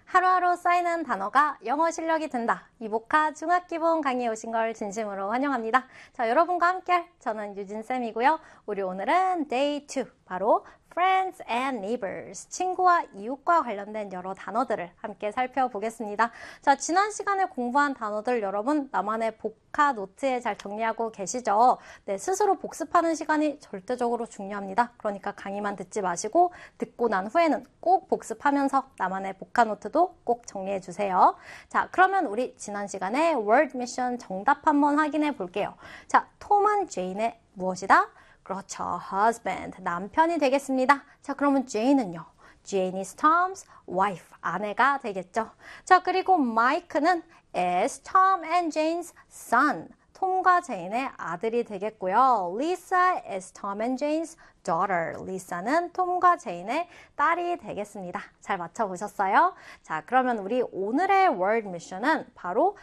하루하루 쌓이는 단어가 영어 실력이 된다. 이복화 중학기본 강의에 오신 걸 진심으로 환영합니다. 자, 여러분과 함께할 저는 유진쌤이고요. 우리 오늘은 Day 2, 바로 Friends and Neighbors, 친구와 이웃과 관련된 여러 단어들을 함께 살펴보겠습니다. 자, 지난 시간에 공부한 단어들 여러분 나만의 복화 노트에 잘 정리하고 계시죠? 네, 스스로 복습하는 시간이 절대적으로 중요합니다. 그러니까 강의만 듣지 마시고 듣고 난 후에는 꼭 복습하면서 나만의 복화 노트도 꼭 정리해 주세요. 자, 그러면 우리 지난 시간에 Word Mission 정답 한번 확인해 볼게요. 자, 톰은 제인의 무엇이다? 그렇죠. husband, 남편이 되겠습니다. 자, 그러면 Jane은요? Jane is Tom's wife, 아내가 되겠죠. 자, 그리고 Mike는 is Tom and Jane's son, 톰과 제인의 아들이 되겠고요. Lisa is Tom and Jane's daughter, 리사는 톰과 제인의 딸이 되겠습니다. 잘 맞춰보셨어요? 자, 그러면 우리 오늘의 word mission은 바로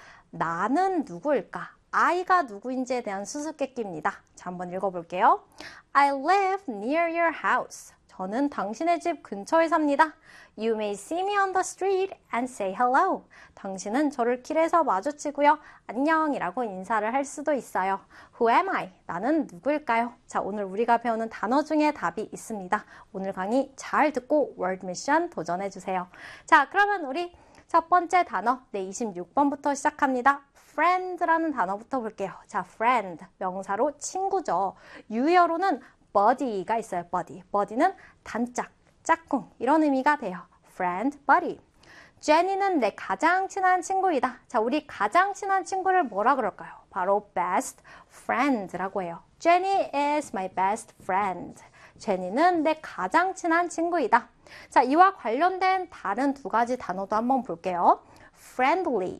나는 누구일까? I가 누구인지에 대한 수수께끼입니다. 자, 한번 읽어볼게요. I live near your house. 저는 당신의 집 근처에 삽니다. You may see me on the street and say hello. 당신은 저를 길에서 마주치고요. 안녕이라고 인사를 할 수도 있어요. Who am I? 나는 누구일까요? 자, 오늘 우리가 배우는 단어 중에 답이 있습니다. 오늘 강의 잘 듣고 word mission 도전해주세요. 자, 그러면 우리 첫 번째 단어, 네, 26번부터 시작합니다. friend라는 단어부터 볼게요. 자, friend, 명사로 친구죠. 유효로는 buddy가 있어요. buddy는 단짝, 짝꿍 이런 의미가 돼요. friend, buddy. 제니는 내 가장 친한 친구이다. 자, 우리 가장 친한 친구를 뭐라 그럴까요? 바로 best friend라고 해요. Jenny is my best friend. 제니는 내 가장 친한 친구이다. 자, 이와 관련된 다른 두 가지 단어도 한번 볼게요. friendly,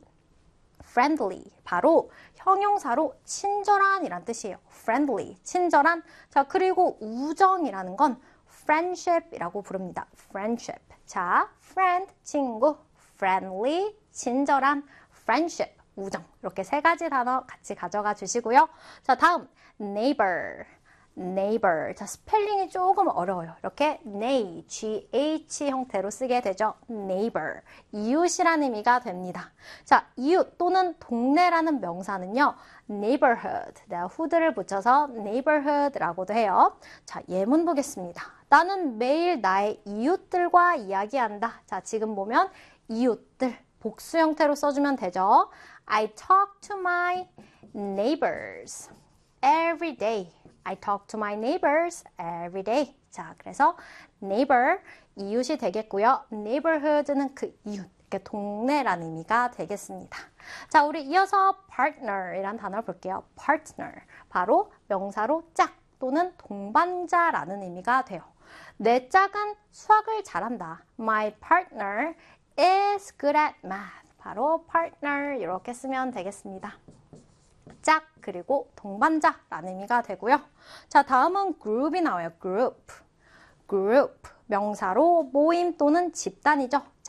바로 형용사로 친절한 이란 뜻이에요. friendly, 친절한. 자, 그리고 우정이라는 건 friendship이라고 부릅니다. friendship. 자, friend, 친구, friendly, 친절한, friendship, 우정. 이렇게 세 가지 단어 같이 가져가 주시고요. 자, 다음 neighbor. 자, 스펠링이 조금 어려워요. 이렇게 G-H 형태로 쓰게 되죠. neighbor. 이웃이라는 의미가 됩니다. 자, 이웃 또는 동네라는 명사는요. neighborhood. 내가 hood를 붙여서 neighborhood라고도 해요. 자, 예문 보겠습니다. 나는 매일 나의 이웃들과 이야기한다. 자, 지금 보면 이웃들 복수 형태로 써주면 되죠. I talk to my neighbors every day. I talk to my neighbors every day. 자, 그래서 neighbor, 이웃이 되겠고요. neighborhood는 그 이웃, 이렇게 동네라는 의미가 되겠습니다. 자, 우리 이어서 partner이란 단어를 볼게요. partner, 바로 명사로 짝 또는 동반자라는 의미가 돼요. 내 짝은 수학을 잘한다. My partner is good at math. 바로 partner 이렇게 쓰면 되겠습니다. 짝 그리고 동반자라는 의미가 되고요. 자, 다음은 group이 나와요. group, 명사로 모임 또는 집단이죠.